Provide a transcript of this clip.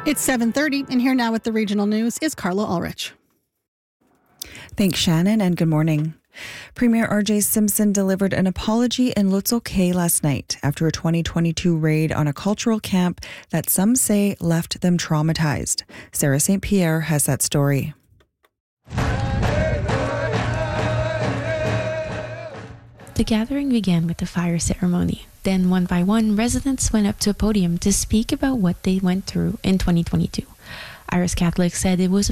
It's 7:30, and here now with the regional news is Carla Ulrich. Thanks, Shannon, and good morning. Premier R.J. Simpson delivered an apology in Lutzel Kay last night after a 2022 raid on a cultural camp that some say left them traumatized. Sarah St. Pierre has that story. The gathering began with a fire ceremony. Then, one by one, residents went up to a podium to speak about what they went through in 2022. Iris Catholic said it was